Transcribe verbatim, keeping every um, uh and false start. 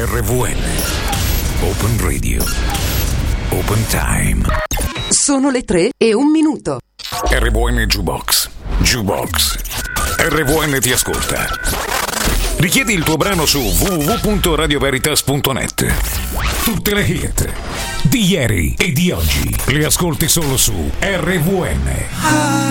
R V N. Open Radio. Open Time. Sono le tre e un minuto. R V N Jukebox. Jukebox. R V N ti ascolta. Richiedi il tuo brano su w w w punto radio veritas punto net. Tutte le hit di ieri e di oggi le ascolti solo su R V N.